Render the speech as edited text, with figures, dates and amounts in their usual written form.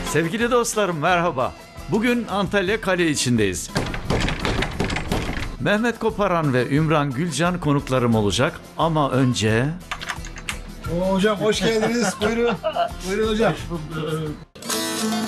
Sevgili dostlarım merhaba. Bugün Antalya Kale içindeyiz. Mehmet Koparan ve Ümran Gülcan konuklarım olacak ama önce... Hocam hoş geldiniz. Buyurun. Buyurun hocam.